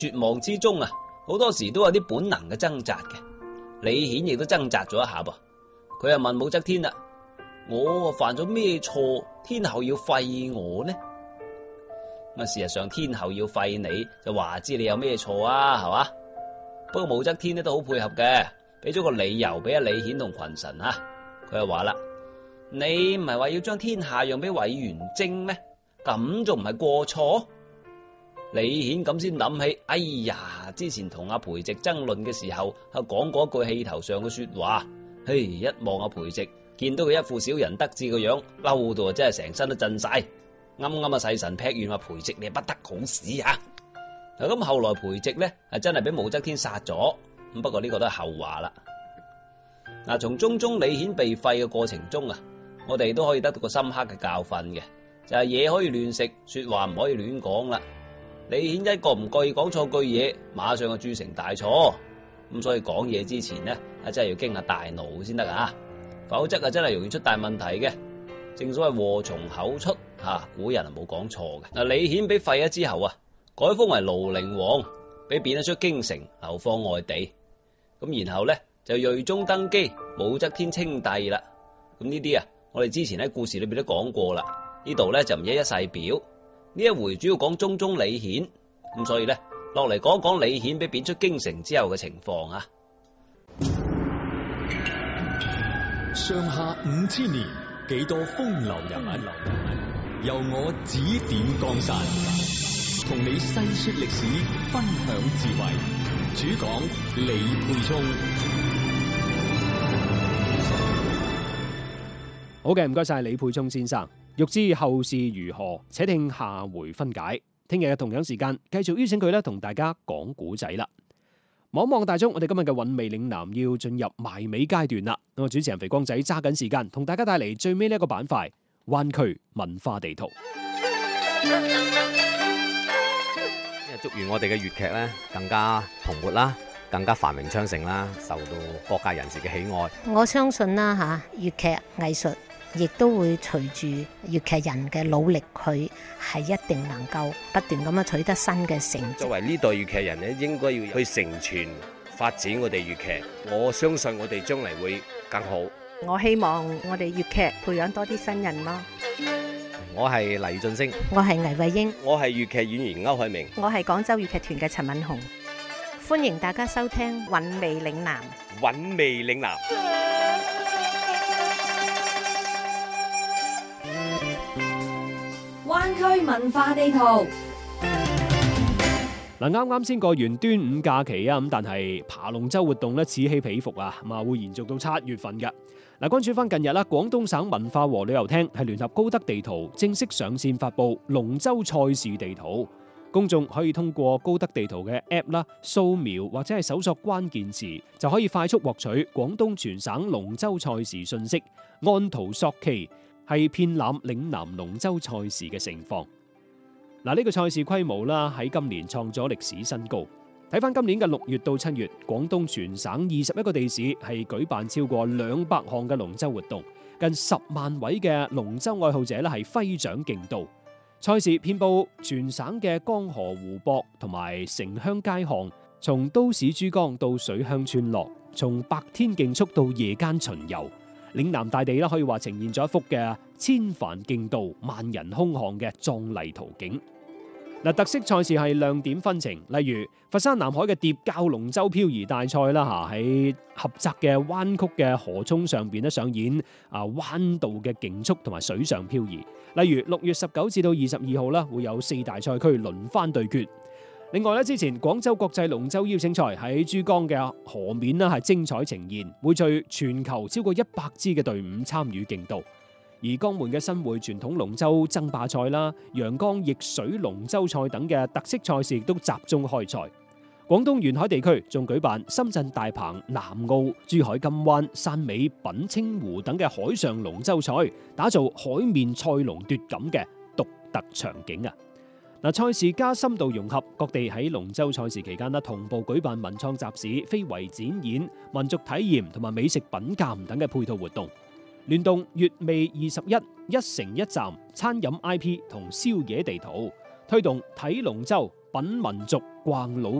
絕望之中啊，好多時都有啲本能嘅掙扎嘅。李顯亦都掙扎咗一下噃，佢又問武則天啦：我犯咗咩錯，天后要廢我呢？咁事實上天后要廢你就話知你有咩錯啊，係嘛？不過武則天呢都好配合嘅，俾咗個理由俾阿李顯同群臣啊。佢又話啦：你唔係話要將天下讓俾委員征咩？咁仲唔係過錯？李顯咁先諗起，哎呀，之前同阿裴寂爭論嘅時候，講過一句氣頭上嘅說話。嘿，一望阿裴寂，見到佢一副小人得志嘅樣，嬲到真係成身都震晒。啱啱細臣劈完話裴寂你不得好死啊！咁後來裴寂呢係真係俾武則天殺咗，咁不過呢個都係後話啦。嗱，從中宗李顯被廢嘅過程中啊，我哋都可以得到個深刻嘅教訓嘅，就係嘢可以亂食，說話唔可以亂講啦。李顯一個唔覺意講錯句嘢，馬上就鑄成大錯。咁所以講嘢之前呢，真係要經下大腦先得啊，否則真係容易出大問題嘅。正所謂禍從口出，古人冇講錯嘅。嗱，李顯俾廢咗之後啊，改封為廬陵王，俾貶咗出京城，流放外地。咁然後呢，就睿宗登基，武則天稱帝啦。咁呢啲啊，我哋之前喺故事裏邊都講過啦，呢度呢，就唔一一細表。呢一回主要講中宗李顯，咁所以呢，落嚟講講李顯被貶出京城之後嘅情況啊。 上下5000年，幾多風流人物，由我指點江山，同你細說歷史，分享智慧。主講李沛聰。 好嘅，唔該晒李沛聰先生。欲知後事如何，且聽下回分解。聽日嘅同樣時間，繼續邀請佢咧同大家講古仔啦。望一望大鐘，我哋今日嘅韻味嶺南要進入埋尾階段啦。我主持人肥光仔揸緊時間，同大家帶嚟最尾呢一個板塊——灣區文化地圖。 祝願我哋嘅粵劇咧更加蓬勃啦，更加繁榮昌盛啦，受到各界人士嘅喜愛。 我相信啦粵劇藝術亦都會隨住粵劇人嘅努力，佢係一定能夠不斷咁樣取得新嘅成績。 作為呢代粵劇人咧，應該要去承傳發展我哋粵劇。我相信我哋將來會更好。 我希望我哋粵劇培養多啲新人咯。 我係黎俊升， 我係倪慧英， 我係粵劇演員歐海明， 我係廣州粵劇團嘅陳敏紅。 歡迎大家收聽韻味嶺南。 韻味嶺南。 灣區文化地圖。 嗱，啱啱先過完端午假期啊，咁但係爬龍舟活動咧此起彼伏啊，咁啊會延續到7月份嘅。嗱，關注翻近日啦，廣東省文化和旅遊廳係聯合高德地圖正式上線發布龍舟賽事地圖，公眾可以通過高德地圖嘅 App 啦，掃描或者係搜索關鍵詞，就可以快速獲取廣東全省龍舟賽事信息，按圖索驥係遍覽嶺南龍舟賽事嘅盛況。嗱，呢個賽事規模啦喺今年創咗歷史新高。睇翻今年嘅6月到7月，廣東全省21個地市係舉辦超過200項嘅龍舟活動，近10萬位嘅龍舟愛好者咧係揮掌競渡。賽事遍佈全省嘅江河湖泊同埋城鄉街巷，從都市珠江到水鄉村落，從白天競速到夜間巡遊，嶺南大地啦可以話呈現咗一幅嘅千帆競渡、萬人空巷嘅壯麗圖景。嗱，特色賽事係亮點紛呈，例如佛山南海嘅疊滘龍舟漂移大賽啦，喺狹窄嘅彎曲嘅河涌上邊咧上演彎道嘅競速同埋水上漂移。例如6月19至到22號啦，會有4大賽區輪番對決。另外咧，之前廣州國際龍舟邀請賽喺珠江嘅河面啦係精彩呈現，匯聚全球超過100支嘅隊伍參與競渡。而江門嘅新會傳統龍舟爭霸賽啦、陽江逆水龍舟賽等嘅特色賽事亦都集中開賽。廣東沿海地區仲舉辦深圳大鵬、南澳、珠海金灣、汕尾品清湖等嘅海上龍舟賽，打造海面賽龍奪錦嘅獨特場景啊！賽事加深度融合，各地喺龍舟賽事期間同步舉辦文創集市、非遺展演、民族體驗同埋美食品鑑等嘅配套活動。聯動粵味21一城一站餐飲 IP 同宵夜地圖，推動睇龍舟、品民族、 逛老